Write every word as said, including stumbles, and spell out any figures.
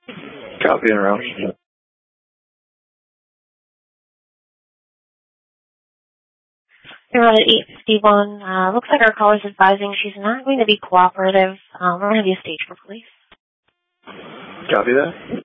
Copy and route. You're on at eight fifty-one. Uh, looks like our caller's advising she's not going to be cooperative. Um, we're going to have you stage for police. Copy that.